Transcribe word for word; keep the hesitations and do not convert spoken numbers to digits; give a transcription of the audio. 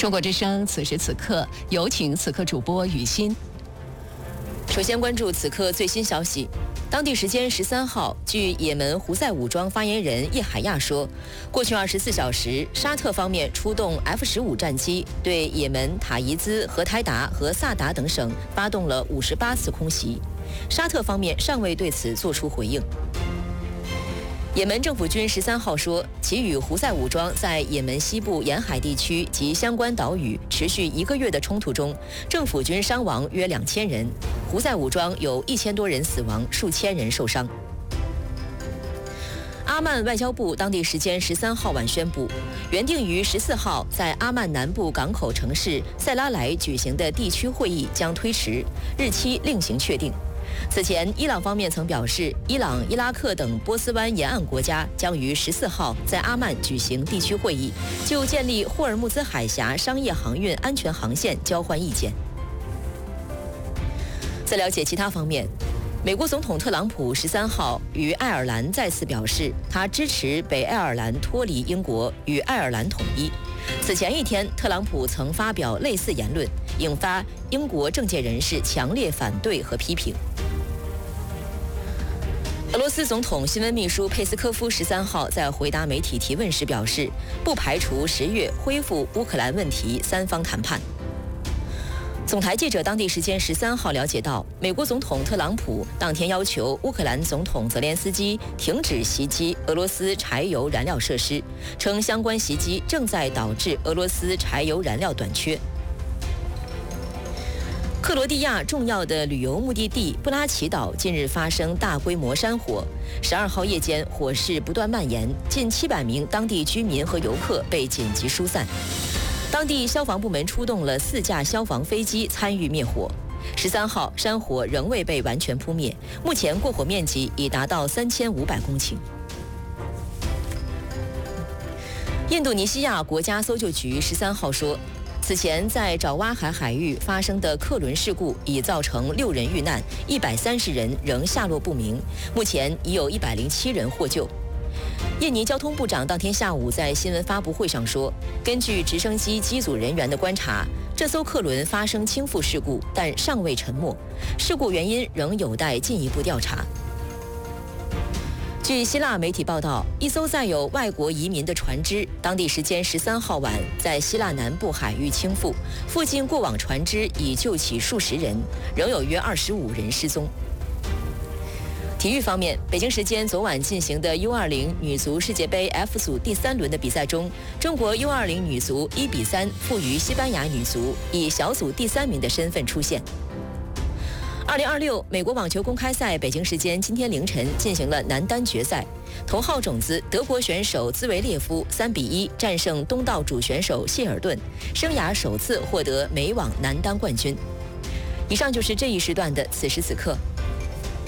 中国之声此时此刻，有请此刻主播雨欣。 首先关注此刻最新消息。当地时间十三号，据也门胡塞武装发言人叶海亚说，过去二十四小时，沙特方面出动 F 十五战机，对也门塔伊兹、荷台达和萨达等省发动了五十八次空袭。沙特方面尚未对此作出回应。也门政府军十三号说，其与胡塞武装在也门西部沿海地区及相关岛屿持续一个月的冲突中，政府军伤亡约两千人，胡塞武装有一千多人死亡，数千人受伤。阿曼外交部当地时间十三号晚宣布，原定于十四号在阿曼南部港口城市塞拉莱举行的地区会议将推迟，日期另行确定。此前，伊朗方面曾表示，伊朗、伊拉克等波斯湾沿岸国家将于十四号在阿曼举行地区会议，就建立霍尔木兹海峡商业航运安全航线交换意见。在了解其他方面，美国总统特朗普十三号与爱尔兰再次表示，他支持北爱尔兰脱离英国，与爱尔兰统一。此前一天，特朗普曾发表类似言论，引发英国政界人士强烈反对和批评。俄罗斯总统新闻秘书佩斯科夫十三号在回答媒体提问时表示，不排除十月恢复乌克兰问题三方谈判。总台记者当地时间十三号了解到，美国总统特朗普当天要求乌克兰总统泽连斯基停止袭击俄罗斯柴油燃料设施，称相关袭击正在导致俄罗斯柴油燃料短缺。克罗地亚重要的旅游目的地布拉奇岛近日发生大规模山火，十二号夜间火势不断蔓延，近七百名当地居民和游客被紧急疏散。当地消防部门出动了四架消防飞机参与灭火。十三号，山火仍未被完全扑灭，目前过火面积已达到三千五百公顷。印度尼西亚国家搜救局十三号说，此前在爪哇海海域发生的客轮事故已造成六人遇难，一百三十人仍下落不明，目前已有一百零七人获救。印尼交通部长当天下午在新闻发布会上说，根据直升机机组人员的观察，这艘客轮发生倾覆事故，但尚未沉没，事故原因仍有待进一步调查。据希腊媒体报道，一艘载有外国移民的船只，当地时间十三号晚在希腊南部海域倾覆，附近过往船只已救起数十人，仍有约二十五人失踪。体育方面，北京时间昨晚进行的 U 二十 女足世界杯 F 组第三轮的比赛中，中国 U 二十 女足一比三负于西班牙女足，以小组第三名的身份出线。二零二六美国网球公开赛北京时间今天凌晨进行了男单决赛，头号种子德国选手兹维列夫三比一战胜东道主选手谢尔顿，生涯首次获得美网男单冠军。以上就是这一时段的此时此刻。